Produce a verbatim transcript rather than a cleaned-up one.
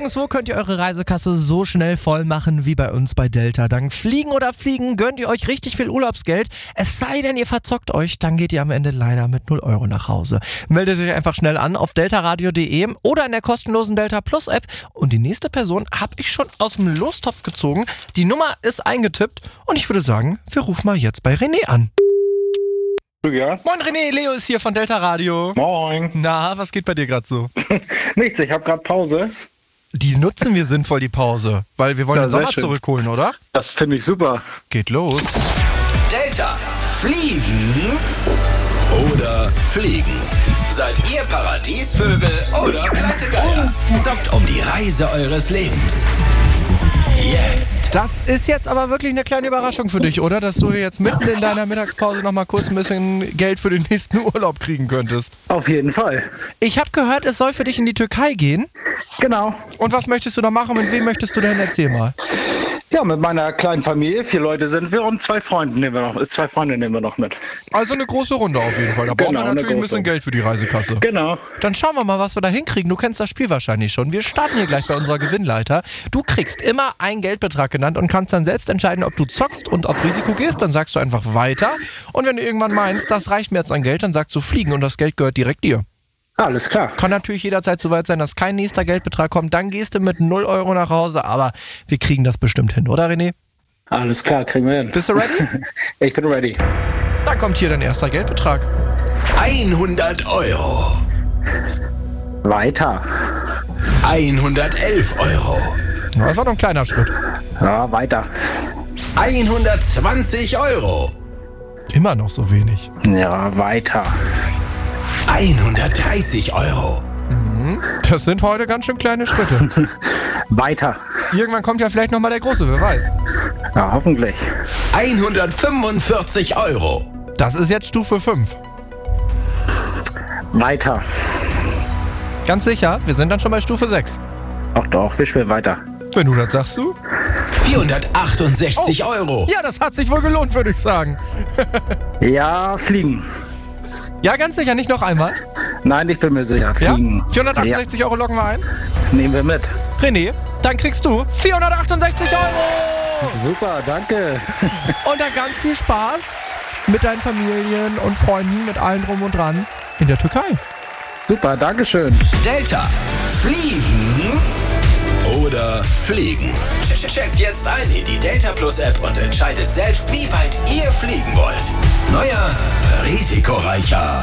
Nirgendwo könnt ihr eure Reisekasse so schnell voll machen wie bei uns bei Delta. Dank Fliegen oder Fliegen gönnt ihr euch richtig viel Urlaubsgeld. Es sei denn, ihr verzockt euch, dann geht ihr am Ende leider mit null Euro nach Hause. Meldet euch einfach schnell an auf deltaradio punkt de oder in der kostenlosen Delta Plus App. Und die nächste Person habe ich schon aus dem Lostopf gezogen. Die Nummer ist eingetippt und ich würde sagen, wir rufen mal jetzt bei René an. Ja. Moin René, Leo ist hier von Delta Radio. Moin. Na, was geht bei dir gerade so? Nichts, ich habe gerade Pause. Die nutzen wir sinnvoll, die Pause, weil wir wollen Ja, den Sommer sehr schön. zurückholen, oder? Das finde ich super. Geht los. Delta. Fliegen oder fliegen? Seid ihr Paradiesvögel oder Pleitegeier? Sorgt um die Reise eures Lebens. Jetzt. Das ist jetzt aber wirklich eine kleine Überraschung für dich, oder? Dass du jetzt mitten in deiner Mittagspause noch mal kurz ein bisschen Geld für den nächsten Urlaub kriegen könntest. Auf jeden Fall. Ich habe gehört, es soll für dich in die Türkei gehen. Genau. Und was möchtest du da machen? Mit wem möchtest du denn? Erzähl mal. Ja, mit meiner kleinen Familie, vier Leute sind wir und zwei Freunde nehmen wir noch, zwei Freunde nehmen wir noch mit. Also eine große Runde auf jeden Fall. Da braucht Genau, man eine natürlich ein große. bisschen Geld für die Reisekasse. Genau. Dann schauen wir mal, was wir da hinkriegen. Du kennst das Spiel wahrscheinlich schon. Wir starten hier gleich bei unserer Gewinnleiter. Du kriegst immer einen Geldbetrag genannt und kannst dann selbst entscheiden, ob du zockst und auf Risiko gehst. Dann sagst du einfach weiter. Und wenn du irgendwann meinst, das reicht mir jetzt an Geld, dann sagst du fliegen und das Geld gehört direkt dir. Alles klar. Kann natürlich jederzeit so weit sein, dass kein nächster Geldbetrag kommt. Dann gehst du mit null Euro nach Hause. Aber wir kriegen das bestimmt hin, oder René? Alles klar, kriegen wir hin. Bist du ready? Ich bin ready. Dann kommt hier dein erster Geldbetrag. hundert Euro. Weiter. hundertelf Euro. Na, das war doch ein kleiner Schritt. Ja, weiter. hundertzwanzig Euro. Immer noch so wenig. Ja, weiter. hundertdreißig Euro. Das sind heute ganz schön kleine Schritte. Weiter. Irgendwann kommt ja vielleicht nochmal der Große, wer weiß. Ja, hoffentlich. hundertfünfundvierzig Euro. Das ist jetzt Stufe fünf. Weiter. Ganz sicher, wir sind dann schon bei Stufe sechs. Ach doch, wir spielen weiter. Wenn du das sagst, du? vierhundertachtundsechzig Euro. Ja, das hat sich wohl gelohnt, würde ich sagen. Ja, fliegen. Ja, ganz sicher, nicht noch einmal. Nein, ich bin mir sicher. Ja? Fliegen. vierhundertachtundsechzig Euro locken wir ein. Ja, nehmen wir mit. René, dann kriegst du vierhundertachtundsechzig Euro. Super, danke. Und dann ganz viel Spaß mit deinen Familien und Freunden, mit allen drum und dran in der Türkei. Super, dankeschön. Delta. Fliegen oder fliegen? Checkt jetzt ein in die Delta Plus App und entscheidet selbst, wie weit ihr fliegen wollt. Neuer, risikoreicher